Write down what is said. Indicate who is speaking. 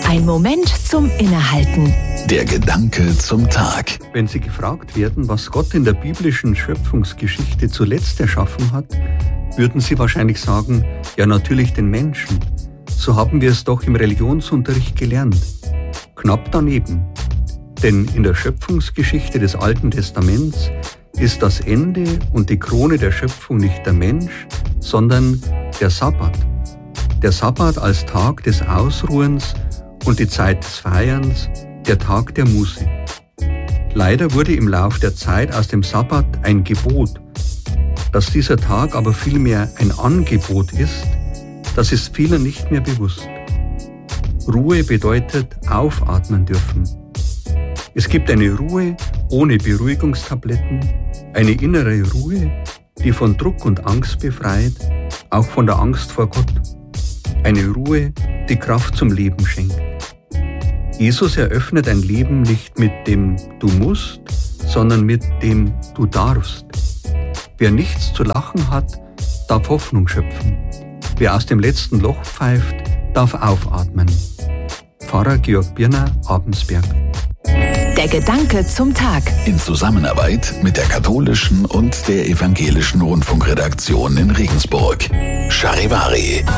Speaker 1: Ein Moment zum Innehalten.
Speaker 2: Der Gedanke zum Tag.
Speaker 3: Wenn Sie gefragt werden, was Gott in der biblischen Schöpfungsgeschichte zuletzt erschaffen hat, würden Sie wahrscheinlich sagen, ja natürlich den Menschen. So haben wir es doch im Religionsunterricht gelernt. Knapp daneben. Denn in der Schöpfungsgeschichte des Alten Testaments ist das Ende und die Krone der Schöpfung nicht der Mensch, sondern der Sabbat. Der Sabbat als Tag des Ausruhens und die Zeit des Feierns, der Tag der Muße. Leider wurde im Lauf der Zeit aus dem Sabbat ein Gebot. Dass dieser Tag aber vielmehr ein Angebot ist, das ist vielen nicht mehr bewusst. Ruhe bedeutet aufatmen dürfen. Es gibt eine Ruhe ohne Beruhigungstabletten, eine innere Ruhe, die von Druck und Angst befreit, auch von der Angst vor Gott. Eine Ruhe, die Kraft zum Leben schenkt. Jesus eröffnet ein Leben nicht mit dem Du musst, sondern mit dem Du darfst. Wer nichts zu lachen hat, darf Hoffnung schöpfen. Wer aus dem letzten Loch pfeift, darf aufatmen. Pfarrer Georg Birner, Abensberg.
Speaker 1: Der Gedanke zum Tag.
Speaker 2: In Zusammenarbeit mit der katholischen und der evangelischen Rundfunkredaktion in Regensburg. Charivari.